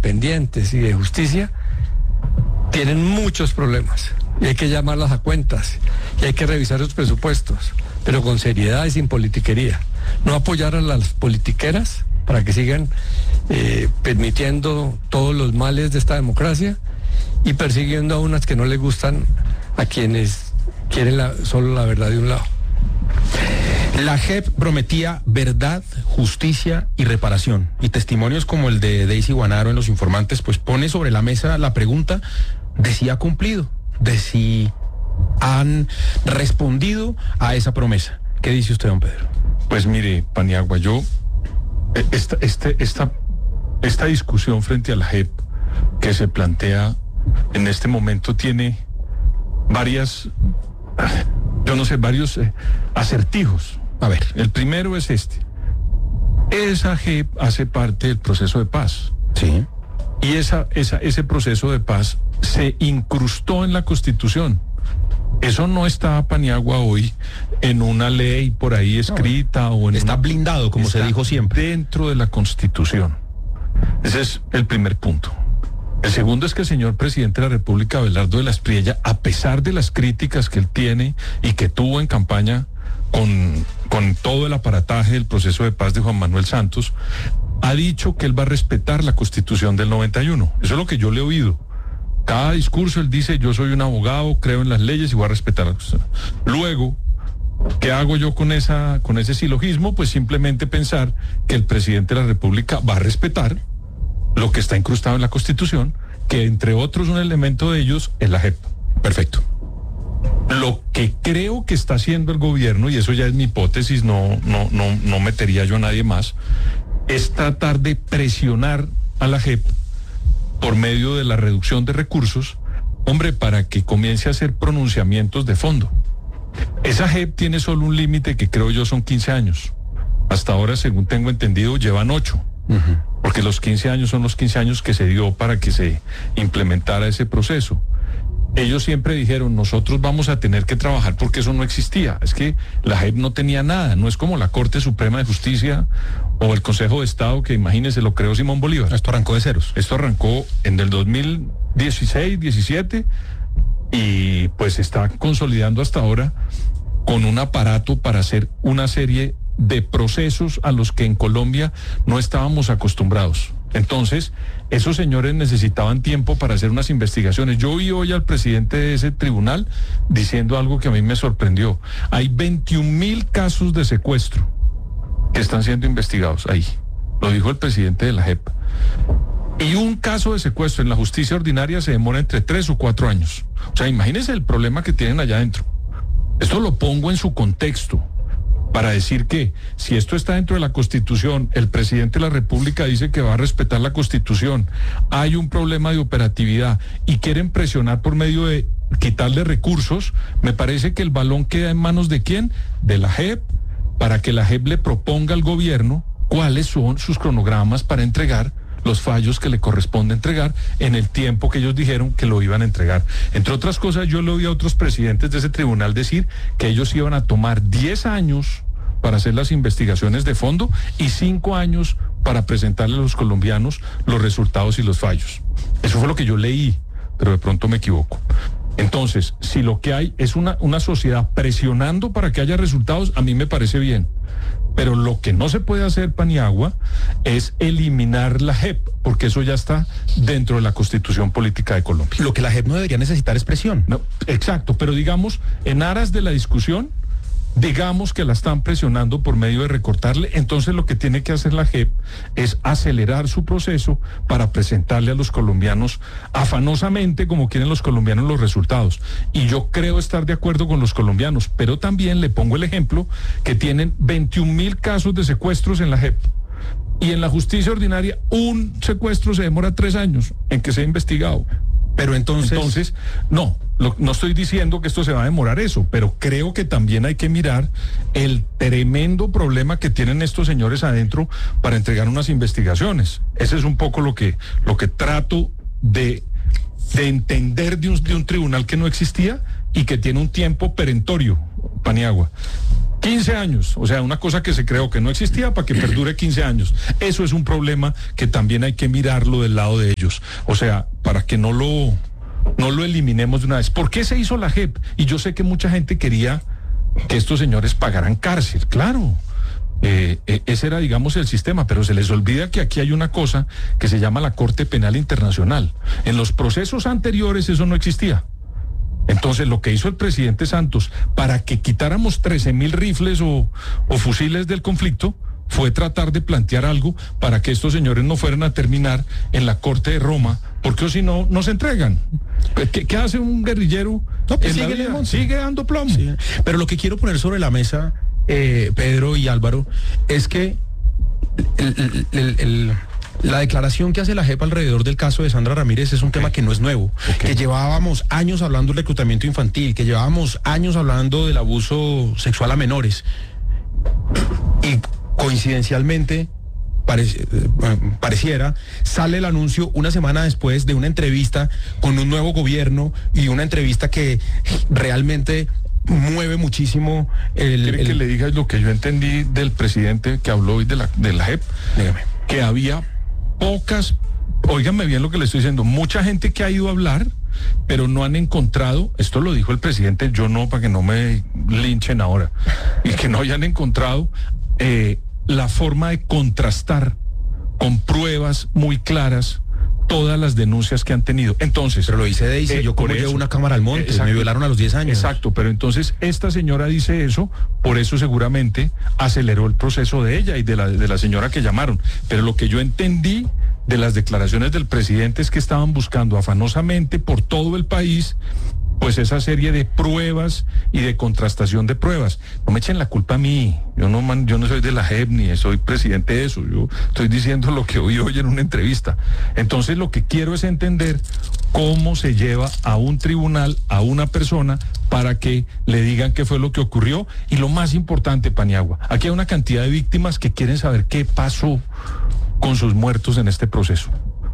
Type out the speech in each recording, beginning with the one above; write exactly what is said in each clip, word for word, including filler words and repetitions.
independientes y de justicia tienen muchos problemas y hay que llamarlas a cuentas y hay que revisar sus presupuestos, pero con seriedad y sin politiquería. No apoyar a las politiqueras para que sigan eh, permitiendo todos los males de esta democracia y persiguiendo a unas que no les gustan a quienes quieren la, solo la verdad de un lado. La J E P prometía verdad, justicia y reparación. Y testimonios como el de Daisy Guanaro en Los Informantes, pues pone sobre la mesa la pregunta de si ha cumplido, de si han respondido a esa promesa. ¿Qué dice usted, don Pedro? Pues mire, Paniagua, yo, esta, este, esta, esta discusión frente a la J E P que se plantea en este momento tiene varias, yo no sé, varios eh, acertijos. A ver. El primero es este. Esa J E P hace parte del proceso de paz. Sí. Y esa, esa, ese proceso de paz se incrustó en la Constitución. Eso no está, Paniagua, hoy en una ley por ahí escrita no, o en está una, blindado, como se dijo siempre. Dentro de la Constitución. Ese es el primer punto. El segundo es que el señor presidente de la República, Abelardo de la Espriella, a pesar de las críticas que él tiene y que tuvo en campaña con, con todo el aparataje del proceso de paz de Juan Manuel Santos, ha dicho que él va a respetar la Constitución del noventa y uno. Eso es lo que yo le he oído. Cada discurso él dice, yo soy un abogado, creo en las leyes y voy a respetar la Constitución. Luego, ¿qué hago yo con esa, con ese silogismo? Pues simplemente pensar que el presidente de la República va a respetar lo que está incrustado en la Constitución, que entre otros un elemento de ellos es la J E P. Perfecto. Lo que creo que está haciendo el gobierno, y eso ya es mi hipótesis, no, no, no, no metería yo a nadie más, es tratar de presionar a la J E P por medio de la reducción de recursos, hombre, para que comience a hacer pronunciamientos de fondo. Esa J E P tiene solo un límite que creo yo son quince años. Hasta ahora, según tengo entendido, llevan ocho. Uh-huh. Porque los quince años son los quince años que se dio para que se implementara ese proceso. Ellos siempre dijeron, nosotros vamos a tener que trabajar porque eso no existía. Es que la J E P no tenía nada, no es como la Corte Suprema de Justicia o el Consejo de Estado, que imagínense, lo creó Simón Bolívar. Esto arrancó de ceros. Esto arrancó en el dos mil dieciséis, diecisiete y pues está consolidando hasta ahora con un aparato para hacer una serie de procesos a los que en Colombia no estábamos acostumbrados. Entonces, esos señores necesitaban tiempo para hacer unas investigaciones. Yo oí hoy al presidente de ese tribunal diciendo algo que a mí me sorprendió. Hay veintiún mil casos de secuestro que están siendo investigados ahí. Lo dijo el presidente de la J E P. Y un caso de secuestro en la justicia ordinaria se demora entre tres o cuatro años. O sea, imagínense el problema que tienen allá adentro. Esto lo pongo en su contexto para decir que si esto está dentro de la Constitución, el presidente de la República dice que va a respetar la Constitución, hay un problema de operatividad y quieren presionar por medio de quitarle recursos, me parece que el balón queda en manos de ¿quién? De la J E P, para que la J E P le proponga al gobierno cuáles son sus cronogramas para entregar los fallos que le corresponde entregar en el tiempo que ellos dijeron que lo iban a entregar. Entre otras cosas, yo le oí a otros presidentes de ese tribunal decir que ellos iban a tomar diez años para hacer las investigaciones de fondo y cinco años para presentarle a los colombianos los resultados y los fallos. Eso fue lo que yo leí, pero de pronto me equivoco. Entonces, si lo que hay es una, una sociedad presionando para que haya resultados, a mí me parece bien. Pero lo que no se puede hacer, Paniagua, es eliminar la J E P, porque eso ya está dentro de la Constitución Política de Colombia. Lo que la J E P no debería necesitar es presión. No, exacto, pero digamos, en aras de la discusión, digamos que la están presionando por medio de recortarle, entonces lo que tiene que hacer la J E P es acelerar su proceso para presentarle a los colombianos afanosamente, como quieren los colombianos, los resultados. Y yo creo estar de acuerdo con los colombianos, pero también le pongo el ejemplo que tienen veintiún mil casos de secuestros en la J E P. Y en la justicia ordinaria, un secuestro se demora tres años en que sea investigado. Pero entonces... Entonces, no, lo, no estoy diciendo que esto se va a demorar eso, pero creo que también hay que mirar el tremendo problema que tienen estos señores adentro para entregar unas investigaciones. Ese es un poco lo que, lo que trato de, de entender de un, de un tribunal que no existía y que tiene un tiempo perentorio, Paniagua. quince años, o sea, una cosa que se creó que no existía para que perdure quince años. Eso es un problema que también hay que mirarlo del lado de ellos. O sea, para que no lo, no lo eliminemos de una vez. ¿Por qué se hizo la J E P? Y yo sé que mucha gente quería que estos señores pagaran cárcel, claro. Eh, eh, ese era, digamos, el sistema, pero se les olvida que aquí hay una cosa que se llama la Corte Penal Internacional. En los procesos anteriores eso no existía. Entonces, lo que hizo el presidente Santos para que quitáramos trece mil rifles o, o fusiles del conflicto fue tratar de plantear algo para que estos señores no fueran a terminar en la Corte de Roma, porque si no, no se entregan. ¿Qué, qué hace un guerrillero? No, pues en sigue, la vida? Sigue dando plomo. Sí. Pero lo que quiero poner sobre la mesa, eh, Pedro y Álvaro, es que el, el, el, la declaración que hace la J E P alrededor del caso de Sandra Ramírez es un okay. tema que no es nuevo, okay. que llevábamos años hablando del reclutamiento infantil, que llevábamos años hablando del abuso sexual a menores. Y coincidencialmente, parece, pareciera, sale el anuncio una semana después de una entrevista con un nuevo gobierno y una entrevista que realmente mueve muchísimo el... ¿Quiere el... que le diga lo que yo entendí del presidente que habló hoy de la, de la J E P? Dígame. Que había pocas, óigame bien lo que le estoy diciendo, mucha gente que ha ido a hablar, pero no han encontrado, esto lo dijo el presidente, yo no, para que no me linchen ahora, y que no hayan encontrado eh, la forma de contrastar con pruebas muy claras todas las denuncias que han tenido. Entonces, pero lo dice Daisy, eh, yo como llevo una cámara al monte, exacto, me violaron a los diez años. Exacto, pero entonces esta señora dice eso, por eso seguramente aceleró el proceso de ella y de la, de la señora que llamaron. Pero lo que yo entendí de las declaraciones del presidente es que estaban buscando afanosamente por todo el país pues esa serie de pruebas y de contrastación de pruebas. No me echen la culpa a mí, yo no, man, yo no soy de la J E P ni soy presidente de eso, yo estoy diciendo lo que oí hoy en una entrevista. Entonces lo que quiero es entender cómo se lleva a un tribunal a una persona para que le digan qué fue lo que ocurrió. Y lo más importante, Paniagua, aquí hay una cantidad de víctimas que quieren saber qué pasó con sus muertos en este proceso,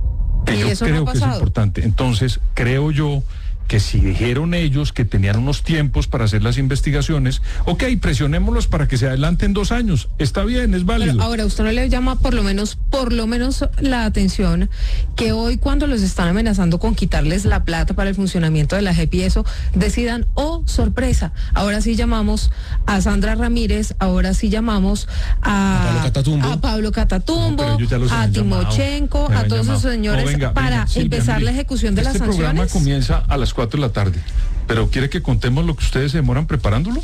que yo creo que es importante. Entonces creo yo que si dijeron ellos que tenían unos tiempos para hacer las investigaciones, ok, presionémoslos para que se adelanten dos años, está bien, es válido. Pero ahora, usted no le llama por lo menos, por lo menos la atención que hoy cuando los están amenazando con quitarles la plata para el funcionamiento de la J E P y eso, decidan, oh, sorpresa, ahora sí llamamos a Sandra Ramírez, ahora sí llamamos a, a Pablo Catatumbo, a, Pablo Catatumbo, no, a Timochenko, a todos esos señores, no, venga, para venga, empezar Silvia, la ejecución de este las sanciones. Este programa comienza a las cuatro de la tarde, pero ¿quiere que contemos lo que ustedes se demoran preparándolo?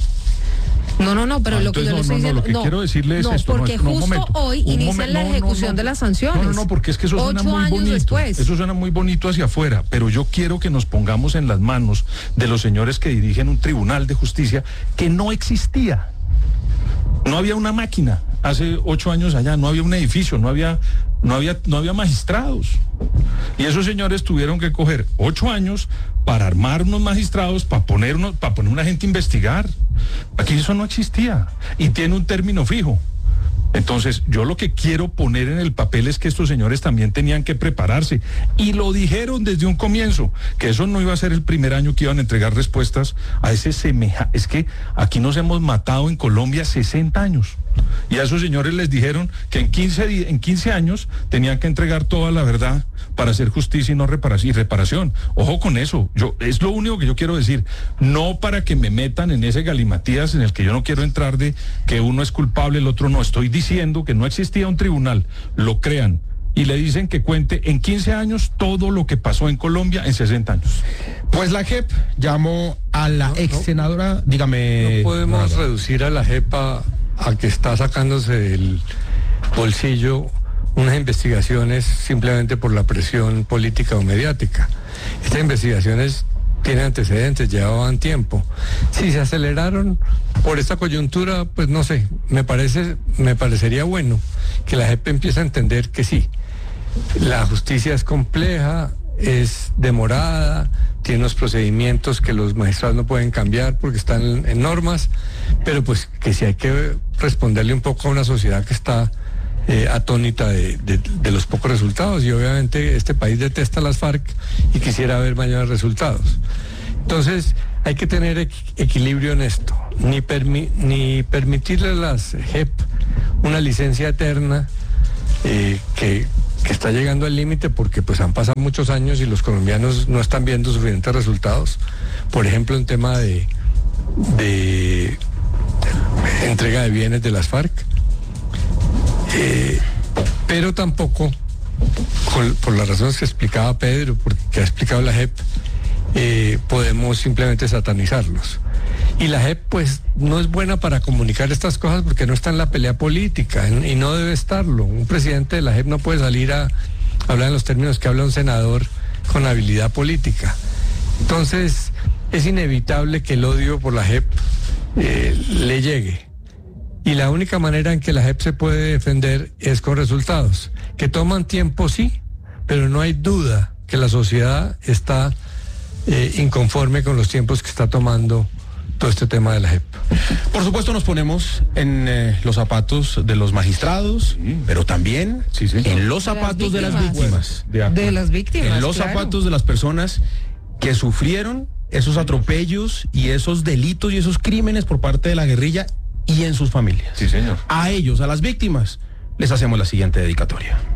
No, no, no, pero ah, lo que yo no, le estoy no, diciendo... No, lo que no, quiero decirle es no, esto. Porque no, justo momento, hoy inician la ejecución no, no, de las sanciones. No, no, no, porque es que eso suena Ocho muy años bonito. Después. Eso suena muy bonito hacia afuera, pero yo quiero que nos pongamos en las manos de los señores que dirigen un tribunal de justicia que no existía. No había una máquina hace ocho años allá, no había un edificio, no había, no había, no había magistrados. Y esos señores tuvieron que coger ocho años para armar unos magistrados, para poner, unos, para poner una gente a investigar. Aquí eso no existía y tiene un término fijo. Entonces, yo lo que quiero poner en el papel es que estos señores también tenían que prepararse. Y lo dijeron desde un comienzo, que eso no iba a ser el primer año que iban a entregar respuestas a ese semeja. Es que aquí nos hemos matado en Colombia sesenta años. Y a esos señores les dijeron que en quince, en quince años tenían que entregar toda la verdad para hacer justicia y no reparación, y reparación. Ojo con eso, yo es lo único que yo quiero decir, no para que me metan en ese galimatías en el que yo no quiero entrar de que uno es culpable, el otro no. Estoy diciendo que no existía un tribunal, lo crean y le dicen que cuente en quince años todo lo que pasó en Colombia en sesenta años. Pues la J E P llamó a la no, ex senadora, no, dígame... No podemos no, no. reducir a la J E P a, a que está sacándose del bolsillo unas investigaciones simplemente por la presión política o mediática. Estas investigaciones tienen antecedentes, llevaban tiempo. Si se aceleraron por esta coyuntura, pues no sé, me parece, me parecería bueno que la J E P empiece a entender que sí, la justicia es compleja, es demorada, tiene unos procedimientos que los magistrados no pueden cambiar porque están en, en normas, pero pues que sí hay que responderle un poco a una sociedad que está eh, atónita de, de, de los pocos resultados, y obviamente este país detesta las FARC y quisiera ver mayores resultados. Entonces, hay que tener equ- equilibrio en esto, ni, permi- ni permitirle a las J E P una licencia eterna eh, que, que está llegando al límite porque pues han pasado muchos años y los colombianos no están viendo suficientes resultados. Por ejemplo, en tema de, de entrega de bienes de las FARC, eh, pero tampoco, por, por las razones que explicaba Pedro, porque ha explicado la J E P, eh, podemos simplemente satanizarlos. Y la J E P pues no es buena para comunicar estas cosas porque no está en la pelea política y no debe estarlo. Un presidente de la J E P no puede salir a hablar en los términos que habla un senador con habilidad política. Entonces es inevitable que el odio por la J E P eh, le llegue. Y la única manera en que la J E P se puede defender es con resultados, que toman tiempo, sí, pero no hay duda que la sociedad está eh, inconforme con los tiempos que está tomando todo este tema de la J E P. Por supuesto nos ponemos en eh, los zapatos de los magistrados, sí, pero también sí, sí, en los zapatos de las víctimas. De, De las víctimas. En los claro. zapatos de las personas que sufrieron esos atropellos y esos delitos y esos crímenes por parte de la guerrilla y en sus familias. Sí, señor. A ellos, a las víctimas, les hacemos la siguiente dedicatoria.